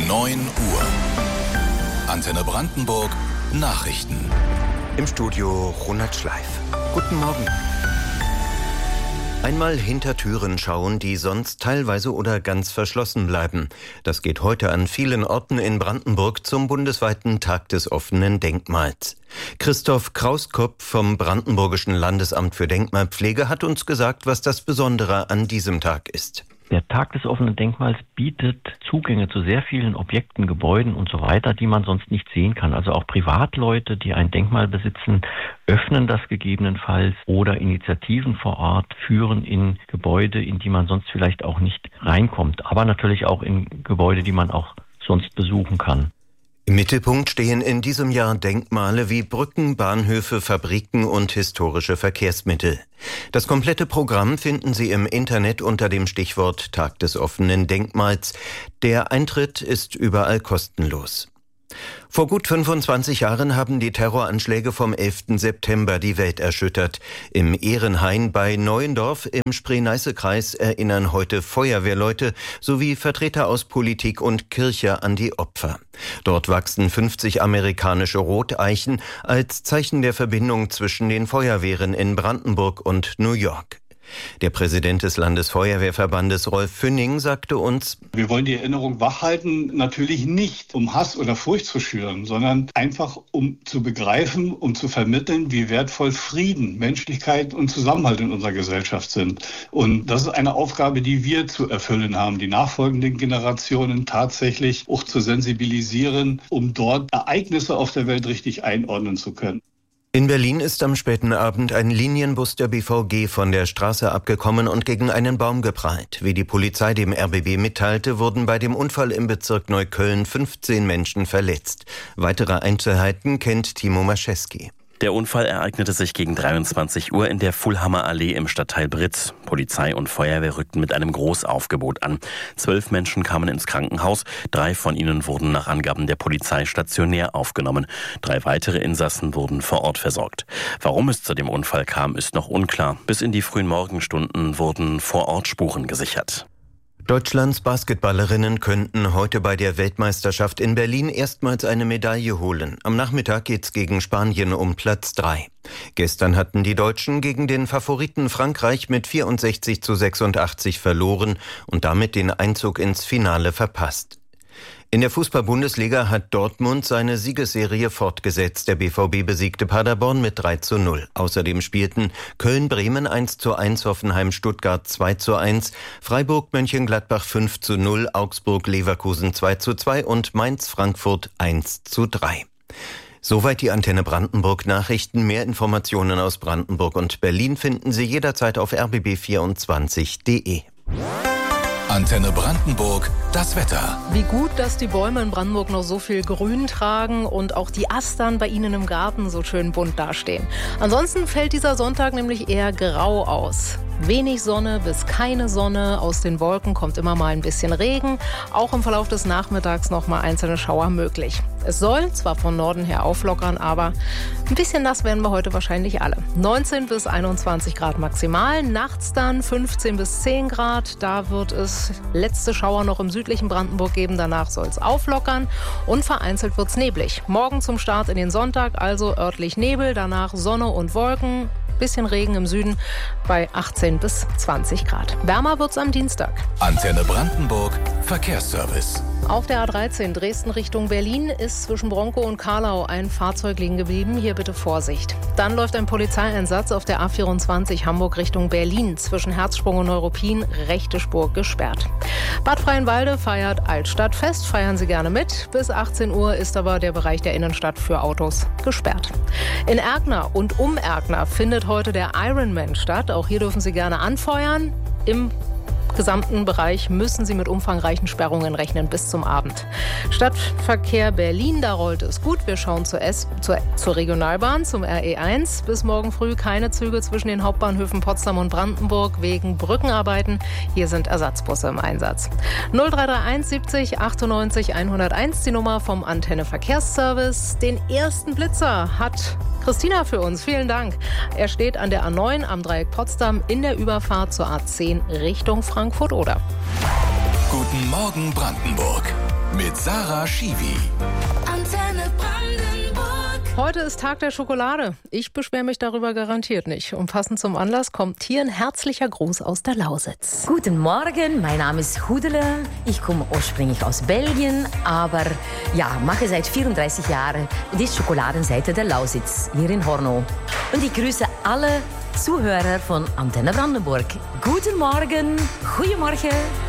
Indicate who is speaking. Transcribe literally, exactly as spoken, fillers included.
Speaker 1: neun Uhr. Antenne Brandenburg Nachrichten.
Speaker 2: Im Studio Ronald Schleif. Guten Morgen. Einmal hinter Türen schauen, die sonst teilweise oder ganz verschlossen bleiben. Das geht heute an vielen Orten in Brandenburg zum bundesweiten Tag des offenen Denkmals. Christoph Krauskopf vom Brandenburgischen Landesamt für Denkmalpflege hat uns gesagt, was das Besondere an diesem Tag ist.
Speaker 3: Der Tag des offenen Denkmals bietet Zugänge zu sehr vielen Objekten, Gebäuden und so weiter, die man sonst nicht sehen kann. Also auch Privatleute, die ein Denkmal besitzen, öffnen das gegebenenfalls oder Initiativen vor Ort führen in Gebäude, in die man sonst vielleicht auch nicht reinkommt. Aber natürlich auch in Gebäude, die man auch sonst besuchen kann.
Speaker 2: Im Mittelpunkt stehen in diesem Jahr Denkmale wie Brücken, Bahnhöfe, Fabriken und historische Verkehrsmittel. Das komplette Programm finden Sie im Internet unter dem Stichwort Tag des offenen Denkmals. Der Eintritt ist überall kostenlos. Vor gut fünfundzwanzig Jahren haben die Terroranschläge vom elften September die Welt erschüttert. Im Ehrenhain bei Neuendorf im Spree-Neiße-Kreis erinnern heute Feuerwehrleute sowie Vertreter aus Politik und Kirche an die Opfer. Dort wachsen fünfzig amerikanische Roteichen als Zeichen der Verbindung zwischen den Feuerwehren in Brandenburg und New York. Der Präsident des Landesfeuerwehrverbandes Rolf Fünning sagte uns:
Speaker 4: Wir wollen die Erinnerung wachhalten, natürlich nicht, um Hass oder Furcht zu schüren, sondern einfach um zu begreifen, um zu vermitteln, wie wertvoll Frieden, Menschlichkeit und Zusammenhalt in unserer Gesellschaft sind. Und das ist eine Aufgabe, die wir zu erfüllen haben, die nachfolgenden Generationen tatsächlich auch zu sensibilisieren, um dort Ereignisse auf der Welt richtig einordnen zu können.
Speaker 2: In Berlin ist am späten Abend ein Linienbus der B V G von der Straße abgekommen und gegen einen Baum geprallt. Wie die Polizei dem R B B mitteilte, wurden bei dem Unfall im Bezirk Neukölln fünfzehn Menschen verletzt. Weitere Einzelheiten kennt Timo Maschewski.
Speaker 5: Der Unfall ereignete sich gegen dreiundzwanzig Uhr in der Fulhammer Allee im Stadtteil Britz. Polizei und Feuerwehr rückten mit einem Großaufgebot an. Zwölf Menschen kamen ins Krankenhaus. Drei von ihnen wurden nach Angaben der Polizei stationär aufgenommen. Drei weitere Insassen wurden vor Ort versorgt. Warum es zu dem Unfall kam, ist noch unklar. Bis in die frühen Morgenstunden wurden vor Ort Spuren gesichert.
Speaker 2: Deutschlands Basketballerinnen könnten heute bei der Weltmeisterschaft in Berlin erstmals eine Medaille holen. Am Nachmittag geht's gegen Spanien um Platz drei. Gestern hatten die Deutschen gegen den Favoriten Frankreich mit vierundsechzig zu sechsundachtzig verloren und damit den Einzug ins Finale verpasst. In der Fußball-Bundesliga hat Dortmund seine Siegesserie fortgesetzt. Der B V B besiegte Paderborn mit drei zu null. Außerdem spielten Köln-Bremen eins zu eins, Hoffenheim-Stuttgart zwei zu eins, Freiburg-Mönchengladbach fünf zu null, Augsburg-Leverkusen zwei zu zwei und Mainz-Frankfurt eins zu drei. Soweit die Antenne Brandenburg Nachrichten. Mehr Informationen aus Brandenburg und Berlin finden Sie jederzeit auf r b b vierundzwanzig punkt d e.
Speaker 1: Antenne Brandenburg, das Wetter.
Speaker 6: Wie gut, dass die Bäume in Brandenburg noch so viel Grün tragen und auch die Astern bei Ihnen im Garten so schön bunt dastehen. Ansonsten fällt dieser Sonntag nämlich eher grau aus. Wenig Sonne bis keine Sonne. Aus den Wolken kommt immer mal ein bisschen Regen. Auch im Verlauf des Nachmittags noch mal einzelne Schauer möglich. Es soll zwar von Norden her auflockern, aber ein bisschen nass werden wir heute wahrscheinlich alle. neunzehn bis einundzwanzig Grad maximal. Nachts dann fünfzehn bis zehn Grad. Da wird es letzte Schauer noch im südlichen Brandenburg geben. Danach soll es auflockern und vereinzelt wird es neblig. Morgen zum Start in den Sonntag also örtlich Nebel, danach Sonne und Wolken. Bisschen Regen im Süden bei achtzehn bis zwanzig Grad. Wärmer wird's am Dienstag.
Speaker 1: Antenne Brandenburg Verkehrsservice.
Speaker 6: Auf der A dreizehn Dresden Richtung Berlin ist zwischen Bronkow und Karlau ein Fahrzeug liegen geblieben. Hier bitte Vorsicht. Dann läuft ein Polizeieinsatz auf der A vierundzwanzig Hamburg Richtung Berlin. Zwischen Herzsprung und Neuruppin rechte Spur gesperrt. Bad Freienwalde feiert Altstadtfest. Feiern Sie gerne mit. Bis achtzehn Uhr ist aber der Bereich der Innenstadt für Autos gesperrt. In Erkner und um Erkner findet heute der Ironman statt. Auch hier dürfen Sie gerne anfeuern. Im gesamten Bereich müssen Sie mit umfangreichen Sperrungen rechnen bis zum Abend. Stadtverkehr Berlin, da rollt es gut. Wir schauen zur, S- zur, zur Regionalbahn, zum R E eins. Bis morgen früh keine Züge zwischen den Hauptbahnhöfen Potsdam und Brandenburg wegen Brückenarbeiten. Hier sind Ersatzbusse im Einsatz. null drei drei eins siebzig achtundneunzig hunderteins, die Nummer vom Antenne Verkehrsservice. Den ersten Blitzer hat Christina für uns. Vielen Dank. Er steht an der A neun am Dreieck Potsdam in der Überfahrt zur A zehn Richtung Frankfurt-Oder.
Speaker 1: Guten Morgen Brandenburg mit Sarah Schiwi.
Speaker 7: Antenne Brandenburg.
Speaker 6: Heute ist Tag der Schokolade. Ich beschwere mich darüber garantiert nicht. Und passend zum Anlass kommt hier ein herzlicher Gruß aus der Lausitz.
Speaker 8: Guten Morgen, mein Name ist Hudele. Ich komme ursprünglich aus Belgien, aber ja, mache seit vierunddreißig Jahren die Schokoladenseite der Lausitz hier in Horno. Und ich grüße alle Zuhörer von Antenne Brandenburg. Guten Morgen, goedemorgen.